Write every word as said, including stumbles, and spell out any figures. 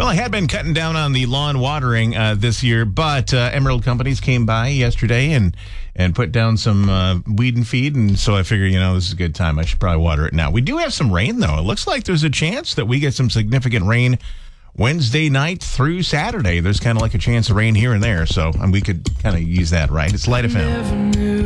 Well, I had been cutting down on the lawn watering uh, this year, but uh, Emerald Companies came by yesterday and and put down some uh, weed and feed, and so I figured, you know, this is a good time. I should probably water it now. We do have some rain, though. It looks like there's a chance that we get some significant rain Wednesday night through Saturday. There's kind of like a chance of rain here and there, so um, we could kind of use that, right? It's Light F M.